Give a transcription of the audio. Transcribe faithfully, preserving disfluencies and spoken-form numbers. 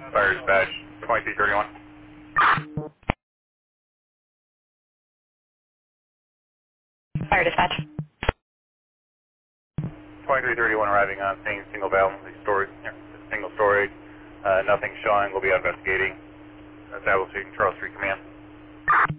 Fire dispatch, twenty-three thirty-one. Fire dispatch. twenty-three thirty-one arriving on scene, single valve, story, single story. Uh, nothing showing, we'll be investigating. Establishing Charles Street Command.